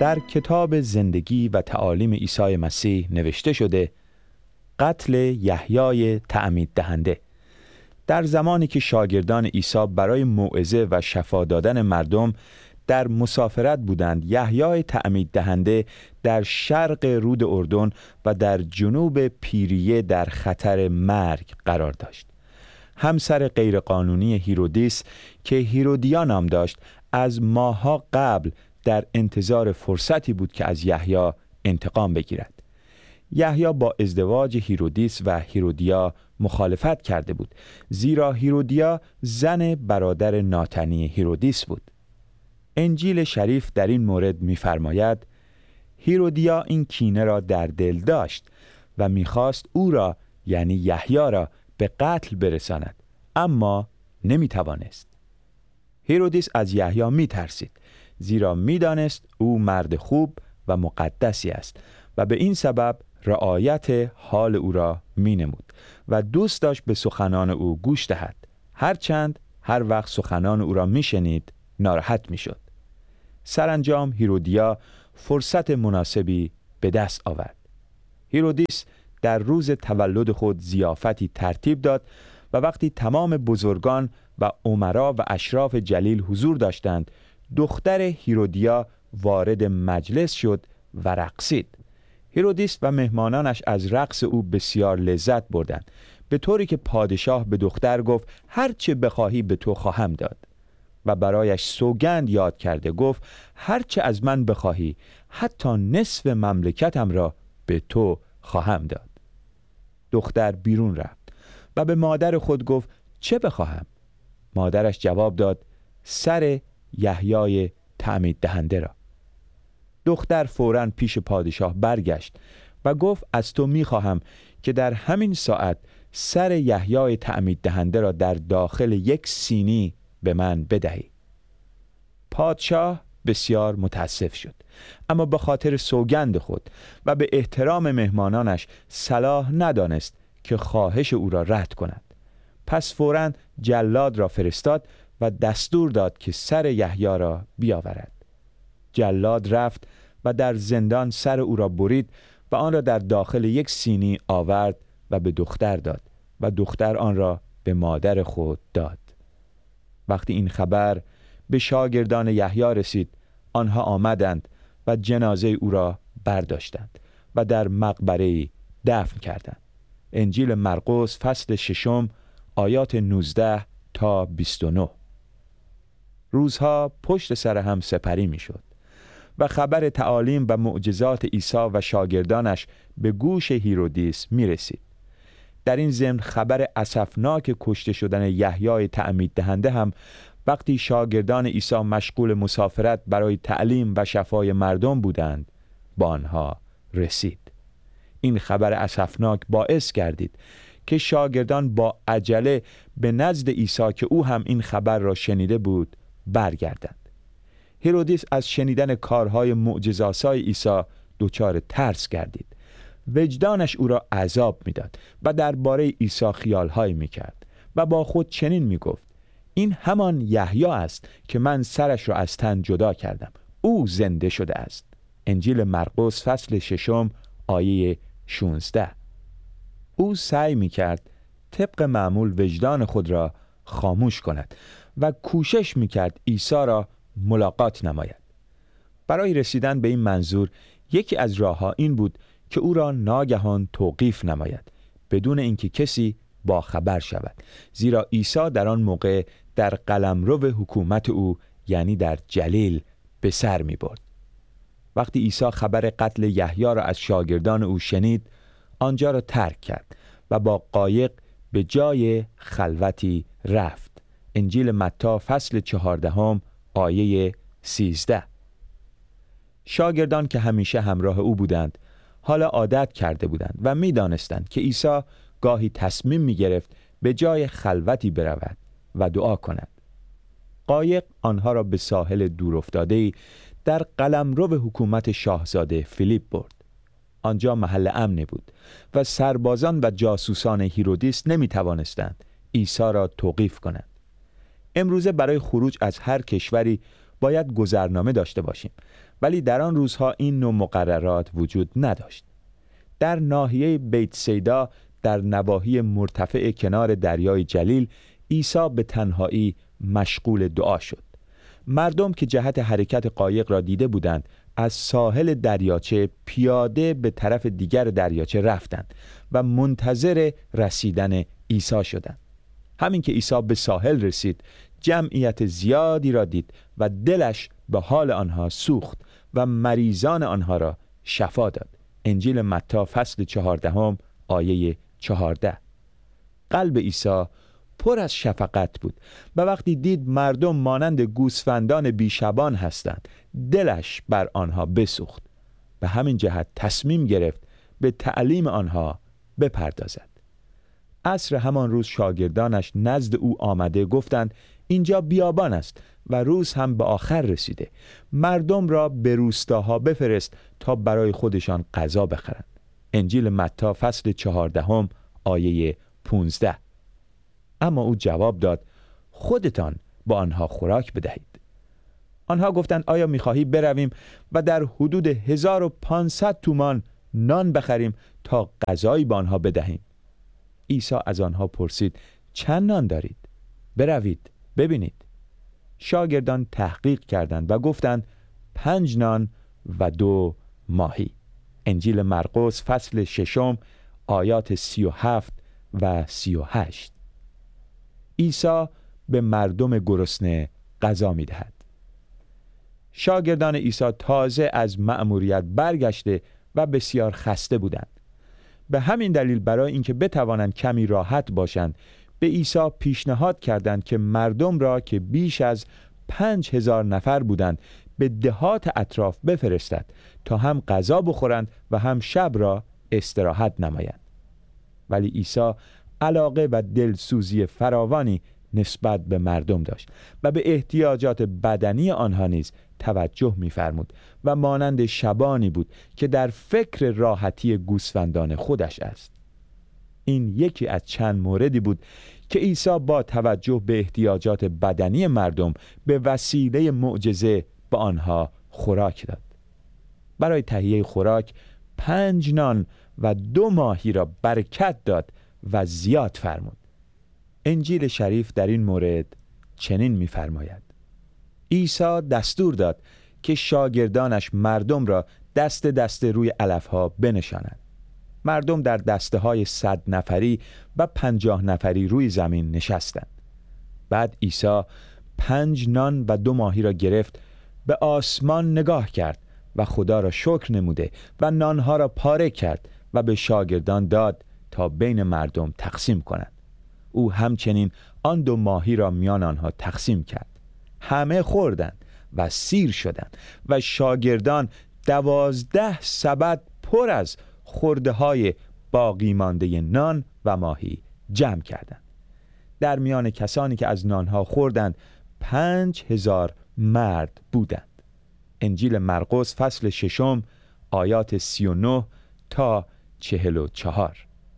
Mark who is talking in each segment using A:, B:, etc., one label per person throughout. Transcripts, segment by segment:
A: در کتاب زندگی و تعالیم عیسی مسیح نوشته شده قتل یحیای تعمید دهنده. در زمانی که شاگردان عیسی برای موعظه و شفا دادن مردم در مسافرت بودند، یحیای تعمید دهنده در شرق رود اردن و در جنوب پیریه در خطر مرگ قرار داشت. همسر غیرقانونی هیرودیس که هیرودیا نام داشت، از ماه‌ها قبل در انتظار فرصتی بود که از یحیی انتقام بگیرد. یحیی با ازدواج هیرودیس و هیرودیا مخالفت کرده بود، زیرا هیرودیا زن برادر ناتنی هیرودیس بود. انجیل شریف در این مورد می‌فرماید هیرودیا این کینه را در دل داشت و می‌خواست او را، یعنی یحیی را، به قتل برساند، اما نمی‌توانست. هیرودیس از یحیی می‌ترسید، زیرا می‌دانست او مرد خوب و مقدسی است و به این سبب رعایت حال او را می‌نمود و دوست داشت به سخنان او گوش دهد، هرچند هر وقت سخنان او را می‌شنید ناراحت می‌شد. سرانجام هیرودیا فرصت مناسبی به دست آورد. هیرودیس در روز تولد خود ضیافتی ترتیب داد و وقتی تمام بزرگان و امرا و اشراف جلیل حضور داشتند، دختر هیرودیا وارد مجلس شد و رقصید. هیرودیس و مهمانانش از رقص او بسیار لذت بردند، به طوری که پادشاه به دختر گفت هر چه بخواهی به تو خواهم داد و برایش سوگند یاد کرده گفت هر چه از من بخواهی حتی نصف مملکتم را به تو خواهم داد. دختر بیرون رفت و به مادر خود گفت چه بخواهم؟ مادرش جواب داد سر یحیای تعمید دهنده را. دختر فوراً پیش پادشاه برگشت و گفت از تو می‌خواهم که در همین ساعت سر یحیای تعمید دهنده را در داخل یک سینی به من بدهی. پادشاه بسیار متاسف شد، اما به خاطر سوگند خود و به احترام مهمانانش صلاح ندانست که خواهش او را رد کند. پس فوراً جلاد را فرستاد و دستور داد که سر یحیی را بیاورد. جلاد رفت و در زندان سر او را برید و آن را در داخل یک سینی آورد و به دختر داد و دختر آن را به مادر خود داد. وقتی این خبر به شاگردان یحیی رسید، آنها آمدند و جنازه او را برداشتند و در مقبره دفن کردند. انجیل مرقس فصل 6 آیات 19 تا 29. روزها پشت سر هم سپری می شد و خبر تعالیم و معجزات عیسی و شاگردانش به گوش هیرودیس می رسید. در این ضمن خبر اسفناک کشته شدن یحیای تعمید دهنده هم وقتی شاگردان عیسی مشغول مسافرت برای تعلیم و شفای مردم بودند با آنها رسید. این خبر اسفناک باعث گردید که شاگردان با عجله به نزد عیسی که او هم این خبر را شنیده بود برگردند. هیرودیس از شنیدن کارهای معجزه‌آسای عیسی دچار ترس گردید. وجدانش او را عذاب میداد و درباره عیسی خیال‌هایی میکرد و با خود چنین میگفت این همان یحیی است که من سرش را از تن جدا کردم، او زنده شده است. انجیل مرقس فصل 6 آیه 16. او سعی میکرد طبق معمول وجدان خود را خاموش کند و کوشش میکرد عیسی را ملاقات نماید. برای رسیدن به این منظور یکی از راه‌ها این بود که او را ناگهان توقیف نماید بدون اینکه کسی با خبر شود، زیرا عیسی در آن موقع در قلمرو حکومت او، یعنی در جلیل، به سر می برد. وقتی عیسی خبر قتل یحیی را از شاگردان او شنید، آنجا را ترک کرد و با قایق به جای خلوتی رفت. انجیل متی فصل 14 آیه 13. شاگردان که همیشه همراه او بودند حالا عادت کرده بودند و می دانستند که عیسی گاهی تصمیم می گرفت به جای خلوتی برود و دعا کند. قایق آنها را به ساحل دورافتاده‌ای در قلمرو حکومت شاهزاده فیلیپ برد. آنجا محل امنی بود و سربازان و جاسوسان هیرودیس نمی توانستند عیسی را توقیف کنند. امروزه برای خروج از هر کشوری باید گذرنامه داشته باشیم، ولی در آن روزها این نوع مقررات وجود نداشت. در ناحیه بیت سیدا در نواحی مرتفع کنار دریای جلیل عیسی به تنهایی مشغول دعا شد. مردم که جهت حرکت قایق را دیده بودند از ساحل دریاچه پیاده به طرف دیگر دریاچه رفتند و منتظر رسیدن عیسی شدند. همین که عیسی به ساحل رسید جمعیت زیادی را دید و دلش به حال آنها سوخت و مریضان آنها را شفا داد. انجیل متی فصل 14 آیه 14. قلب عیسی پر از شفقت بود و وقتی دید مردم مانند گوسفندان بیشبان هستند دلش بر آنها بسوخت. به همین جهت تصمیم گرفت به تعلیم آنها بپردازد. عصر همان روز شاگردانش نزد او آمده گفتند اینجا بیابان است و روز هم به آخر رسیده. مردم را به روستاها بفرست تا برای خودشان غذا بخرند. انجیل متی فصل 14 آیه 15. اما او جواب داد خودتان با آنها خوراک بدهید. آنها گفتند آیا می‌خواهی برویم و در حدود 1500 تومان نان بخریم تا غذایی به آنها بدهیم؟ عیسی از آنها پرسید چند نان دارید؟ بروید ببینید. شاگردان تحقیق کردند و گفتند 5 نان و 2 ماهی. انجیل مرقس فصل 6 آیات 37 و 38. عیسی به مردم گرسنه غذا می‌دهد. شاگردان عیسی تازه از مأموریت برگشته و بسیار خسته بودند. به همین دلیل برای اینکه بتوانند کمی راحت باشند به عیسی پیشنهاد کردند که مردم را که بیش از 5000 نفر بودند به دهات اطراف بفرستد تا هم غذا بخورند و هم شب را استراحت نمایند. ولی عیسی علاقه و دلسوزی فراوانی نسبت به مردم داشت و به احتیاجات بدنی آنها نیز توجه می‌فرمود و مانند شبانی بود که در فکر راحتی گوسفندان خودش است. این یکی از چند موردی بود که عیسی با توجه به احتیاجات بدنی مردم به وسیله معجزه به آنها خوراک داد. برای تهیه خوراک 5 نان و 2 ماهی را برکت داد و زیاد فرمود. انجیل شریف در این مورد چنین می‌فرماید: عیسی دستور داد که شاگردانش مردم را دست دست روی علف‌ها بنشانند. مردم در دسته‌های 100 نفری و 50 نفری روی زمین نشستند. بعد عیسی 5 نان و 2 ماهی را گرفت، به آسمان نگاه کرد و خدا را شکر نموده و نانها را پاره کرد و به شاگردان داد تا بین مردم تقسیم کنند. او همچنین آن 2 ماهی را میان آنها تقسیم کرد. همه خوردند و سیر شدند و شاگردان 12 سبد پر از خرده های باقی مانده نان و ماهی جمع کردند. در میان کسانی که از نانها خوردند 5000 مرد بودند. انجیل مرقس فصل 6 آیات 39 تا 44.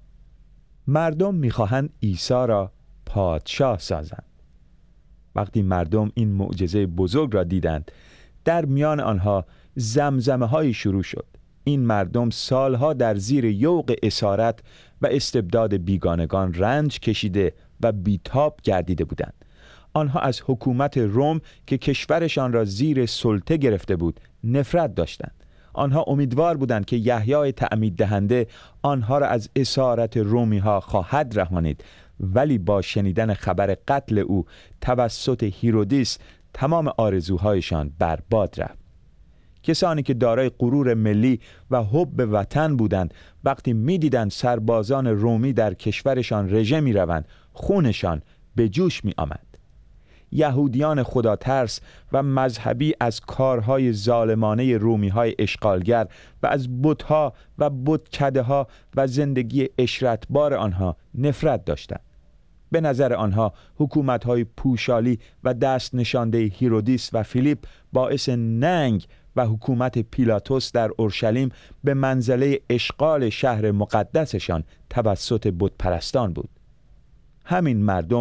A: مردم می‌خواهند عیسی را پادشاه سازند. وقتی مردم این معجزه بزرگ را دیدند در میان آنها زمزمه‌هایی شروع شد. این مردم سالها در زیر یوغ اسارت و استبداد بیگانگان رنج کشیده و بیتاب گردیده بودند. آنها از حکومت روم که کشورشان را زیر سلطه گرفته بود نفرت داشتند. آنها امیدوار بودند که یحیای تعمید دهنده آنها را از اسارت رومی‌ها خواهد رهانید، ولی با شنیدن خبر قتل او توسط هیرودیس تمام آرزوهایشان برباد رفت. کسانی که دارای غرور ملی و حب به وطن بودند وقتی می‌دیدند سربازان رومی در کشورشان رژه می‌روند خونشان به جوش می‌آمد. یهودیان خداترس و مذهبی از کارهای ظالمانه رومی‌های اشغالگر و از بت‌ها و بتکده‌ها و زندگی اشرتبار آنها نفرت داشتند. به نظر آنها حکومت‌های پوشالی و دست نشانده هیرودیس و فیلیپ باعث ننگ و حکومت پیلاتوس در اورشلیم به منزله اشغال شهر مقدسشان توسط بتپرستان بود. همین مردم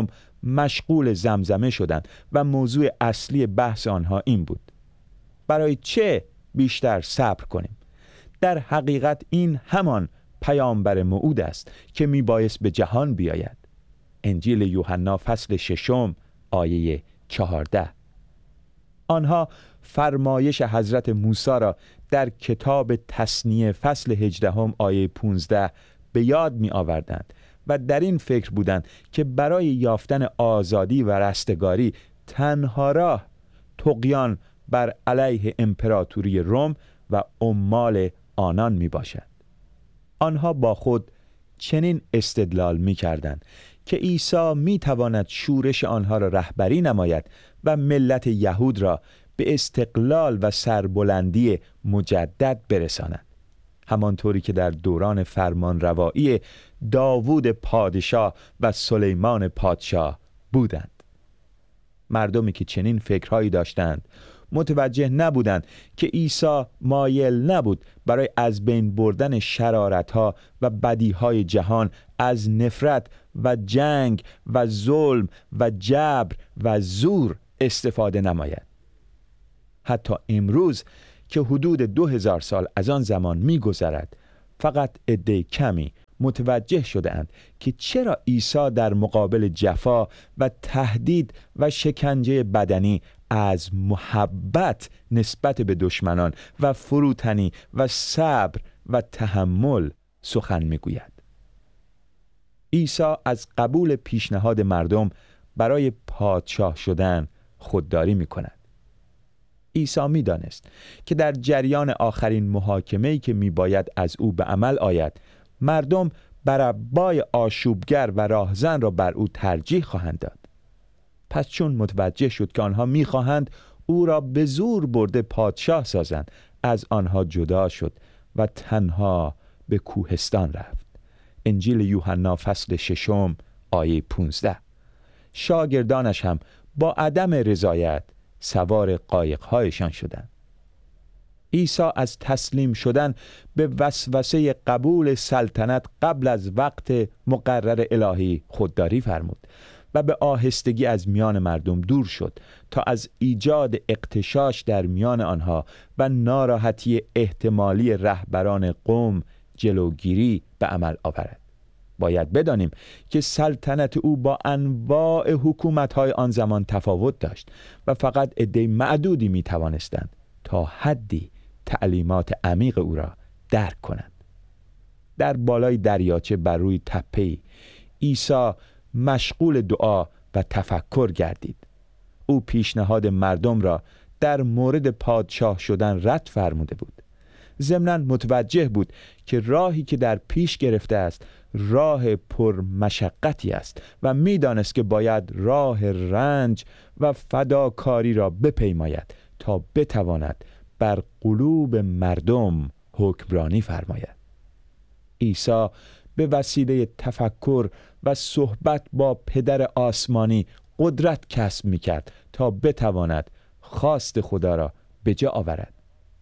A: مشغول زمزمه شدند و موضوع اصلی بحث آنها این بود: برای چه بیشتر صبر کنیم؟ در حقیقت این همان پیامبر موعود است که میبایست به جهان بیاید. انجیل یوحنا فصل 6 آیه 14. آنها فرمایش حضرت موسی را در کتاب تثنیه فصل 18 آیه 15 به یاد می آوردند و در این فکر بودند که برای یافتن آزادی و رستگاری تنها راه طغیان بر علیه امپراتوری روم و عمال آنان می باشد. آنها با خود چنین استدلال می کردند که عیسی می تواند شورش آنها را رهبری نماید و ملت یهود را به استقلال و سربلندی مجدد برساند، همانطوری که در دوران فرمانروایی داوود پادشاه و سلیمان پادشاه بودند. مردمی که چنین فکرهایی داشتند متوجه نبودند که عیسی مایل نبود برای از بین بردن شرارت‌ها و بدیهای جهان از نفرت و جنگ و ظلم و جبر و زور استفاده نماید. حتی امروز که حدود 2000 سال از آن زمان می‌گذرد، فقط عده کمی متوجه شده‌اند که چرا عیسی در مقابل جفا و تهدید و شکنجه بدنی از محبت نسبت به دشمنان و فروتنی و صبر و تحمل سخن می‌گوید. عیسی از قبول پیشنهاد مردم برای پادشاه شدن خودداری می‌کند. عیسی می‌دانست که در جریان آخرین محاکمه‌ای که می‌باید از او به عمل آید، مردم بربای آشوبگر و راهزن را بر او ترجیح خواهند داد. پس چون متوجه شد که آنها می‌خواهند او را به زور برده پادشاه سازند، از آنها جدا شد و تنها به کوهستان رفت. انجیل یوحنا فصل 6 آیه 15. شاگردانش هم با عدم رضایت سوار قایق‌هایشان شدند. عیسی از تسلیم شدن به وسوسه قبول سلطنت قبل از وقت مقرر الهی خودداری فرمود و به آهستگی از میان مردم دور شد تا از ایجاد اغتشاش در میان آنها و ناراحتی احتمالی رهبران قوم جلوگیری به عمل آورد. باید بدانیم که سلطنت او با انواع حکومت‌های آن زمان تفاوت داشت و فقط عده معدودی می توانستند تا حدی تعلیمات عمیق او را درک کنند. در بالای دریاچه بر روی تپه‌ای عیسی مشغول دعا و تفکر گردید. او پیشنهاد مردم را در مورد پادشاه شدن رد فرموده بود. ضمناً متوجه بود که راهی که در پیش گرفته است راه پر مشقتی است و می‌دانست که باید راه رنج و فداکاری را بپیماید تا بتواند بر قلوب مردم حکمرانی فرماید. عیسی به وسیله تفکر و صحبت با پدر آسمانی قدرت کسب می‌کرد تا بتواند خواست خدا را به جا آورد.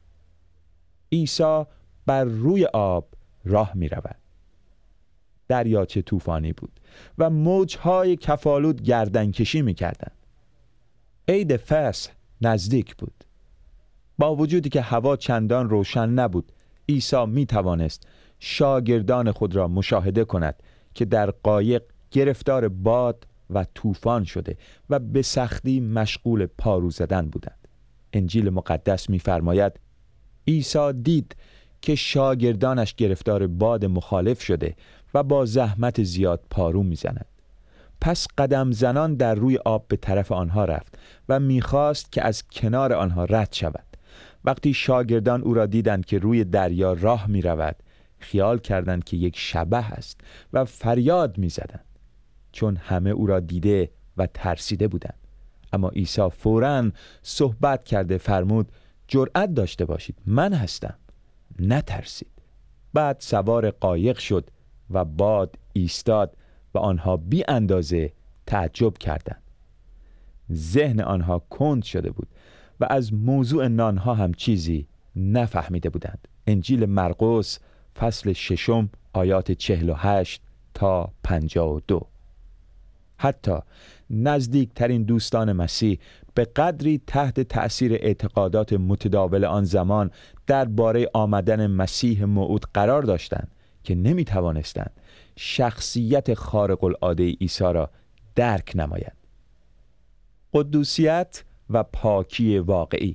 A: عیسی بر روی آب راه می‌رود. دریاچه طوفانی بود و موج‌های کفالود گردنکشی می‌کردند. عید فصح نزدیک بود. با وجودی که هوا چندان روشن نبود، عیسی می‌توانست شاگردان خود را مشاهده کند که در قایق گرفتار باد و طوفان شده و به سختی مشغول پارو زدن بودند. انجیل مقدس می‌فرماید عیسی دید که شاگردانش گرفتار باد مخالف شده و با زحمت زیاد پارو می‌زنند. پس قدم زنان در روی آب به طرف آنها رفت و می‌خواست که از کنار آنها رد شود. وقتی شاگردان او را دیدند که روی دریا راه می‌رود، خیال کردند که یک شبح است و فریاد می‌زدند، چون همه او را دیده و ترسیده بودند. اما عیسی فوراً صحبت کرده فرمود جرأت داشته باشید، من هستم، نترسید. بعد سوار قایق شد و باد ایستاد و آنها بی اندازه تعجب کردند. ذهن آنها کند شده بود و از موضوع نانها هم چیزی نفهمیده بودند. انجیل مرقس فصل 6 آیات 48 تا 52. حتی نزدیکترین دوستان مسیح به قدری تحت تأثیر اعتقادات متداول آن زمان درباره آمدن مسیح موعود قرار داشتند که نمی توانستند شخصیت خارق العاده عیسی را درک نمایند. قدوسیت و پاکی واقعی.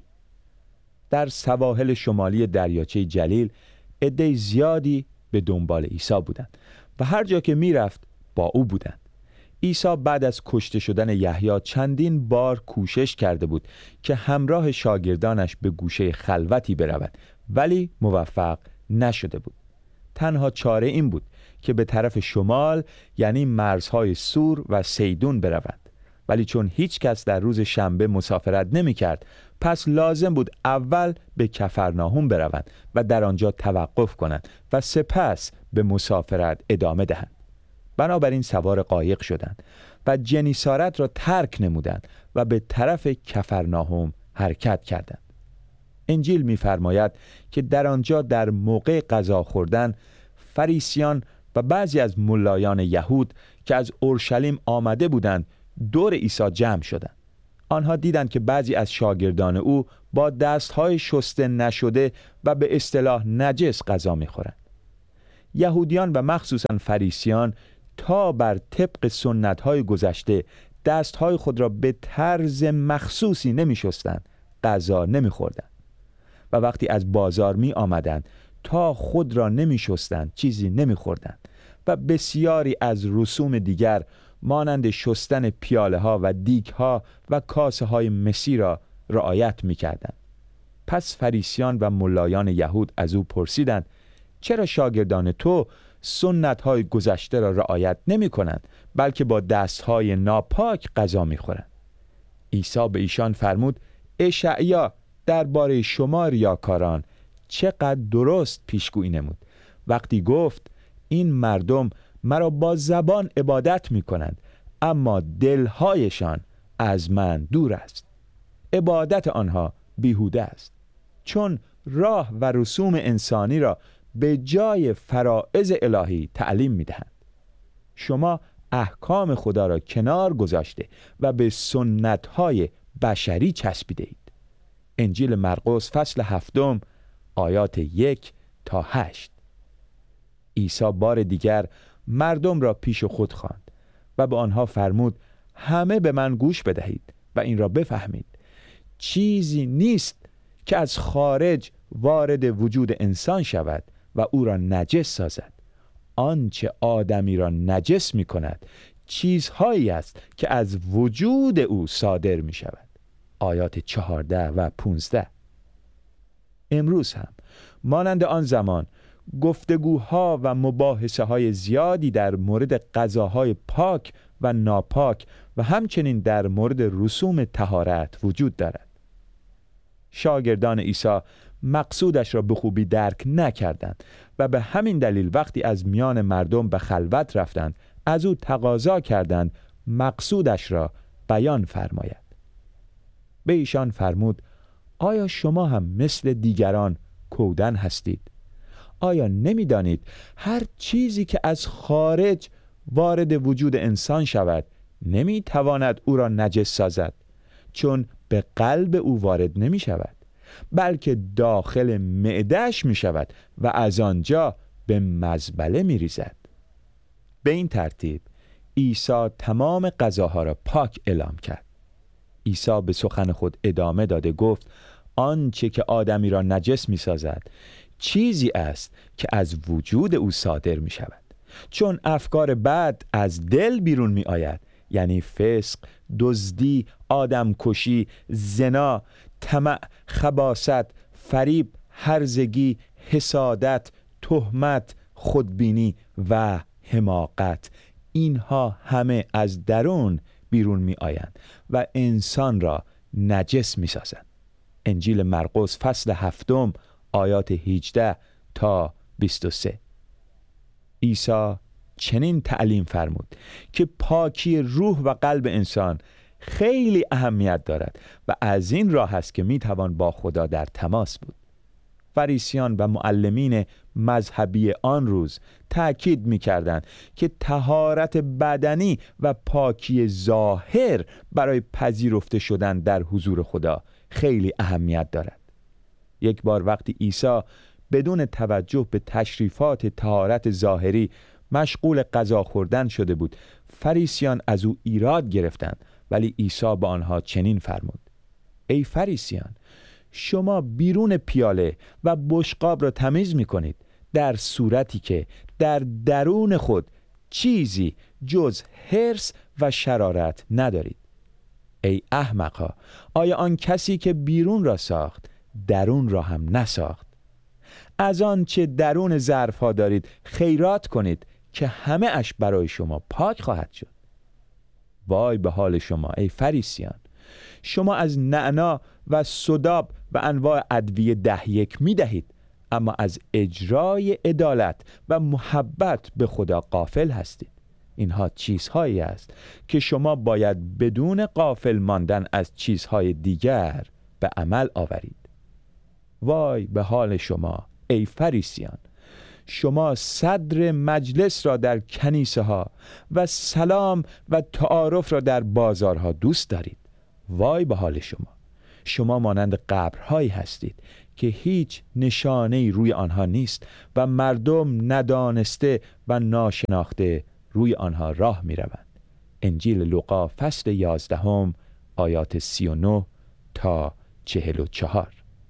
A: در سواحل شمالی دریاچه جلیل عده زیادی به دنبال عیسی بودند و هر جا که می رفت با او بودند. عیسی بعد از کشته شدن یحیی چندین بار کوشش کرده بود که همراه شاگردانش به گوشه خلوتی برود، ولی موفق نشده بود. تنها چاره این بود که به طرف شمال، یعنی مرزهای سور و سیدون بروند، ولی چون هیچ کس در روز شنبه مسافرت نمی کرد، پس لازم بود اول به کفرناهم بروند و در آنجا توقف کنند و سپس به مسافرت ادامه دهند. بنابراین سوار قایق شدند و جنیسارت را ترک نمودند و به طرف کفرناهم حرکت کردند. انجیل می‌فرماید که در آنجا در موقع غذا خوردن فریسیان و بعضی از ملایان یهود که از اورشلیم آمده بودند دور عیسی جمع شدند. آنها دیدند که بعضی از شاگردان او با دستهای شسته نشده و به اصطلاح نجس غذا می‌خورند. یهودیان و مخصوصاً فریسیان تا بر طبق سنت‌های گذشته دستهای خود را به طرز مخصوصی نمی‌شستند، غذا نمی‌خوردند و وقتی از بازار می آمدند تا خود را نمی‌شستند، چیزی نمی‌خوردند و بسیاری از رسوم دیگر مانند شستن پیاله ها و دیگ ها و کاسه های مسی را رعایت می‌کردند. پس فریسیان و ملایان یهود از او پرسیدند: چرا شاگردان تو سنت های گذشته را رعایت نمی کنند، بلکه با دست های ناپاک غذا می خورند؟ عیسی به ایشان فرمود: اشعیا درباره شما ریاکاران چقدر درست پیشگویی نمود وقتی گفت این مردم مرا با زبان عبادت می کنند، اما دلهایشان از من دور است. عبادت آنها بیهوده است، چون راه و رسوم انسانی را به جای فرائض الهی تعلیم می دهند. شما احکام خدا را کنار گذاشته و به سنت‌های بشری چسبیده اید. انجیل مرقس فصل 7 آیات 1 تا 8. عیسی بار دیگر مردم را پیش خود خواند و به آنها فرمود: همه به من گوش بدهید و این را بفهمید، چیزی نیست که از خارج وارد وجود انسان شود و او را نجس سازد. آنچه آدمی را نجس می کند چیزهایی است که از وجود او صادر می شود. آیات 14 و 15. امروز هم مانند آن زمان گفتگوها و مباحثه های زیادی در مورد غذاهای پاک و ناپاک و همچنین در مورد رسوم طهارت وجود دارد. شاگردان عیسی مقصودش را به خوبی درک نکردند و به همین دلیل وقتی از میان مردم به خلوت رفتند از او تقاضا کردند مقصودش را بیان فرماید. به ایشان فرمود: آیا شما هم مثل دیگران کودن هستید؟ آیا نمی‌دانید هر چیزی که از خارج وارد وجود انسان شود نمی‌تواند او را نجس سازد، چون به قلب او وارد نمی شود، بلکه داخل معده‌اش می شود و از آنجا به مزبله می ریزد. به این ترتیب عیسی تمام غذاها را پاک اعلام کرد. عیسی به سخن خود ادامه داده گفت: آنچه که آدمی را نجس می سازد چیزی است که از وجود او صادر می شود، چون افکار بد از دل بیرون می آید، یعنی فسق، دزدی، آدمکشی، زنا، طمع، خباثت، فریب، هرزگی، حسادت، تهمت، خودبینی و حماقت. اینها همه از درون بیرون می آیند و انسان را نجس می سازند. انجیل مرقس فصل 7 آیات 18 تا 23. عیسی چنین تعلیم فرمود که پاکی روح و قلب انسان خیلی اهمیت دارد و از این راه است که می توان با خدا در تماس بود. فریسیان و معلمین مذهبی آن روز تأکید می‌کردند که طهارت بدنی و پاکی ظاهر برای پذیرفته شدن در حضور خدا خیلی اهمیت دارد. یک بار وقتی عیسی بدون توجه به تشریفات طهارت ظاهری مشغول غذا خوردن شده بود، فریسیان از او ایراد گرفتند، ولی عیسی با آنها چنین فرمود: ای فریسیان، شما بیرون پیاله و بشقاب را تمیز می کنید، در صورتی که در درون خود چیزی جز حرص و شرارت ندارید. ای احمقا، آیا آن کسی که بیرون را ساخت درون را هم نساخت؟ از آن چه درون ظرف ها دارید خیرات کنید که همه اش برای شما پاک خواهد شد. وای به حال شما ای فریسیان، شما از نعنا و سداب و انواع ادویه 10 می دهید، اما از اجرای عدالت و محبت به خدا غافل هستید. اینها چیزهایی است که شما باید بدون غافل ماندن از چیزهای دیگر به عمل آورید. وای به حال شما ای فریسیان، شما صدر مجلس را در کنیسه ها و سلام و تعارف را در بازارها دوست دارید. وای به حال شما، شما مانند قبرهایی هستید که هیچ نشانه‌ای روی آنها نیست و مردم ندانسته و ناشناخته روی آنها راه می روند. انجیل لوقا فصل 11 آیات 39 تا 44.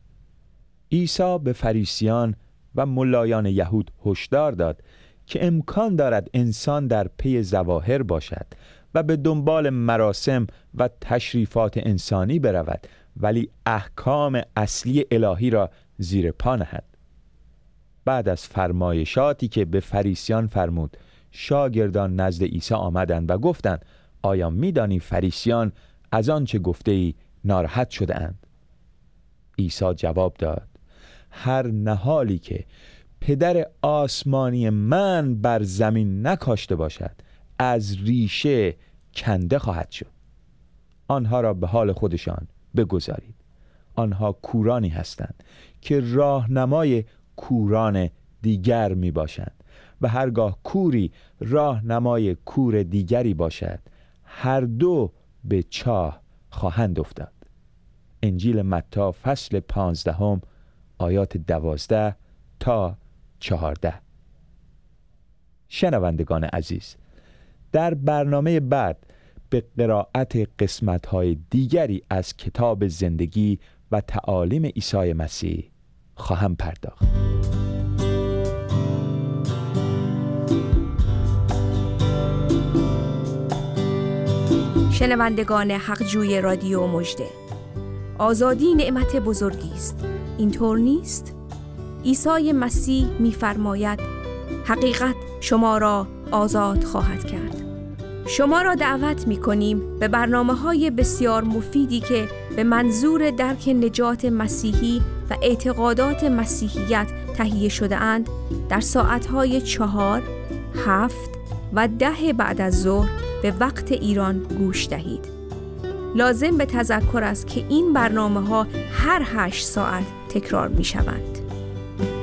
A: عیسی به فریسیان و ملایان یهود هشدار داد که امکان دارد انسان در پی ظواهر باشد و به دنبال مراسم و تشریفات انسانی برود، ولی احکام اصلی الهی را زیر پا نهد. بعد از فرمایشاتی که به فریسیان فرمود، شاگردان نزد عیسی آمدند و گفتند: آیا می‌دانی فریسیان از آنچه گفته‌ای ناراحت شده اند؟ عیسی جواب داد: هر نهالی که پدر آسمانی من بر زمین نکاشته باشد از ریشه کنده خواهد شد. آنها را به حال خودشان بگذارید. آنها کورانی هستند که راهنمای کوران دیگر می باشند و هرگاه کوری راهنمای کور دیگری باشد، هر دو به چاه خواهند افتاد. انجیل متی فصل 15 آیات 12 تا 14. شنوندگان عزیز، در برنامه بعد به قرائت قسمت‌های دیگری از کتاب زندگی و تعالیم عیسی مسیح خواهم پرداخت.
B: شنوندگان حقجوی رادیو مژده، آزادی نعمت بزرگی است، اینطور نیست؟ عیسی مسیح می‌فرماید حقیقت شما را آزاد خواهد کرد. شما را دعوت می‌کنیم به برنامه‌های بسیار مفیدی که به منظور درک نجات مسیحی و اعتقادات مسیحیت تهیه شده اند در ساعت‌های 4، 7 و 10 بعد از ظهر به وقت ایران گوش دهید. لازم به تذکر است که این برنامه‌ها هر 8 ساعت تکرار می‌شوند.